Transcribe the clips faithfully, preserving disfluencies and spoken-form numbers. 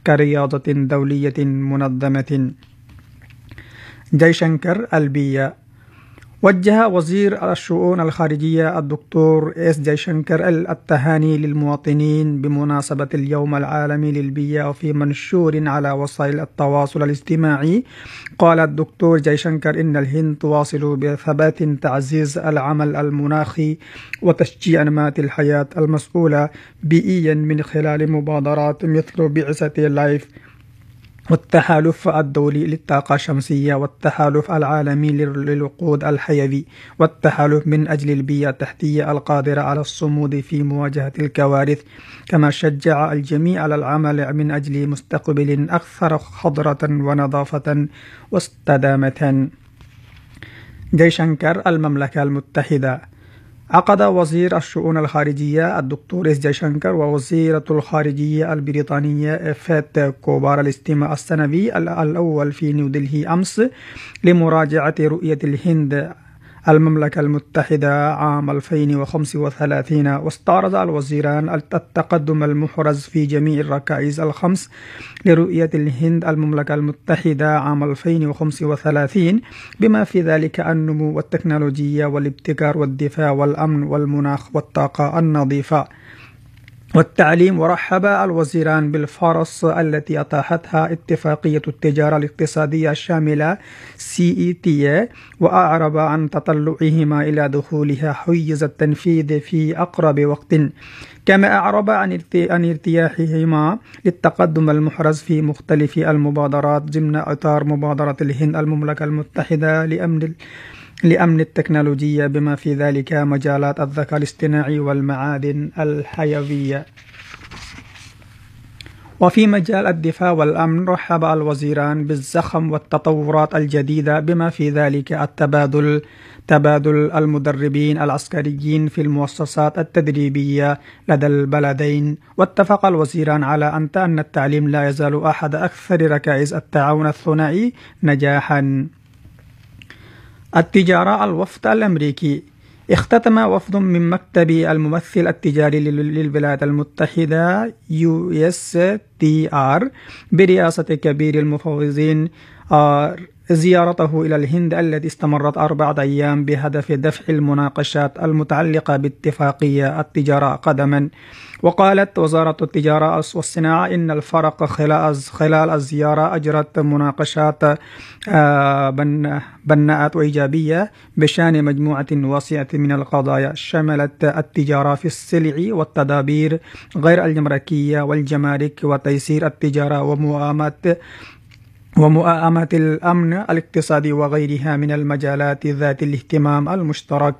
كرياضة دولية منظمة. جيشنكر البيئة. وجه وزير الشؤون الخارجية الدكتور إس جيشنكر التهاني للمواطنين بمناسبة اليوم العالمي للبيئة. وفي منشور على وسائل التواصل الاجتماعي قال الدكتور جيشنكر إن الهند تواصل بثبات تعزيز العمل المناخي وتشجيع نمط الحياة المسؤولة بيئيا من خلال مبادرات مثل بعثة لايف والتحالف الدولي للطاقة الشمسية والتحالف العالمي للوقود الحيوي والتحالف من أجل البيئة التحتية القادرة على الصمود في مواجهة الكوارث، كما شجع الجميع على العمل من أجل مستقبل أكثر خضرة ونظافة واستدامة. جيشنكر المملكة المتحدة. عقد وزير الشؤون الخارجية الدكتور إس جيشنكر ووزيرة الخارجية البريطانية فات كوبار الاجتماع السنوي الأول في نيودلهي أمس لمراجعة رؤية الهند المملكة المتحدة عام ألفين وخمسة وثلاثين. واستعرض الوزيران التقدم المحرز في جميع الركائز الخمس لرؤية الهند المملكة المتحدة عام ألفين وخمسة وثلاثين، بما في ذلك النمو والتكنولوجيا والابتكار والدفاع والأمن والمناخ والطاقة النظيفة والتعليم. ورحب الوزيران بالفرص التي أتاحتها اتفاقية التجارة الاقتصادية الشاملة سي إي تي، وأعرب عن تطلعهما إلى دخولها حيز التنفيذ في أقرب وقت، كما أعرب عن ارتياحهما للتقدم المحرز في مختلف المبادرات ضمن إطار مبادرة الهند المملكة المتحدة لأمن لأمن التكنولوجيا، بما في ذلك مجالات الذكاء الاصطناعي والمعادن الحيوية. وفي مجال الدفاع والأمن رحب الوزيران بالزخم والتطورات الجديدة، بما في ذلك التبادل تبادل المدربين العسكريين في المؤسسات التدريبية لدى البلدين. واتفق الوزيران على أن التعليم لا يزال أحد أكثر ركائز التعاون الثنائي نجاحا. التجارة. الوفد الأمريكي. اختتم وفد من مكتب الممثل التجاري للولايات المتحدة يو إس تي آر برئاسة كبير المفوضين زيارته إلى الهند التي استمرت أربعة أيام بهدف دفع المناقشات المتعلقة باتفاقية التجارة قدما. وقالت وزارة التجارة والصناعة إن الفرق خلال الزيارة أجرت مناقشات بناءة وإيجابية بشأن مجموعة واسعة من القضايا، شملت التجارة في السلع والتدابير غير الجمركية والجمارك وتيسير التجارة ومؤامات ومؤامة الأمن الاقتصادي وغيرها من المجالات ذات الاهتمام المشترك.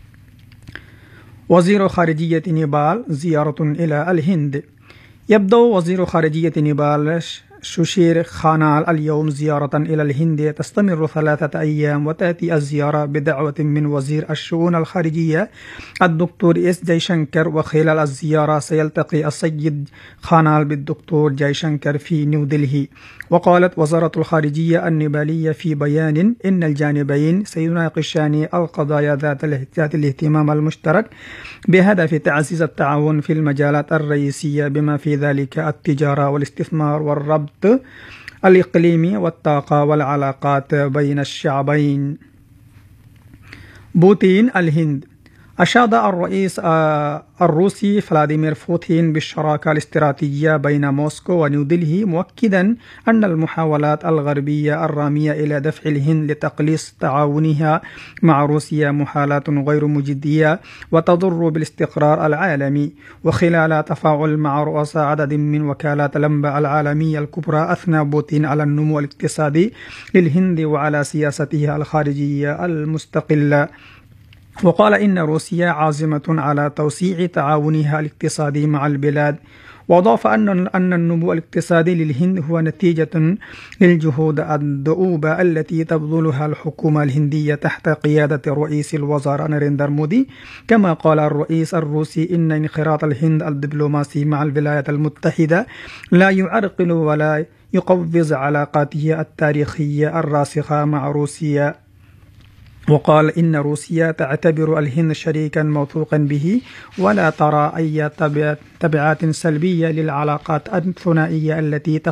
وزير خارجية نيبال. زيارة إلى الهند. يبدأ وزير خارجية نيبال شوشير خانال اليوم زيارة إلى الهند تستمر ثلاثة أيام، وتأتي الزيارة بدعوة من وزير الشؤون الخارجية الدكتور إس جيشنكر. وخلال الزيارة سيلتقي السيد خانال بالدكتور جيشنكر في نيودلهي. وقالت وزارة الخارجية النيبالية في بيان إن الجانبين سيناقشان القضايا ذات الاهتمام المشترك بهدف تعزيز التعاون في المجالات الرئيسية، بما في ذلك التجارة والاستثمار والربط الإقليمي والطاقة والعلاقات بين الشعبين. بوتين. الهند. أشاد الرئيس الروسي فلاديمير بوتين بالشراكة الاستراتيجية بين موسكو ونيودلهي، مؤكدا أن المحاولات الغربية الرامية إلى دفع الهند لتقليص تعاونها مع روسيا محاولات غير مجدية وتضر بالاستقرار العالمي. وخلال تفاعل مع رؤساء عدد من وكالات الأنباء العالمية الكبرى، أثنى بوتين على النمو الاقتصادي للهند وعلى سياستها الخارجية المستقلة. وقال إن روسيا عازمة على توسيع تعاونها الاقتصادي مع البلاد. وأضاف أن أن النمو الاقتصادي للهند هو نتيجة للجهود الدؤوبة التي تبذلها الحكومة الهندية تحت قيادة رئيس الوزراء ناريندرا مودي. كما قال الرئيس الروسي إن انخراط الهند الدبلوماسي مع الولايات المتحدة لا يعرقل ولا يقوض علاقاته التاريخية الراسخة مع روسيا. وقال إن روسيا تعتبر الهند شريكا موثوقا به ولا ترى أي تبعات سلبية للعلاقات الثنائية التي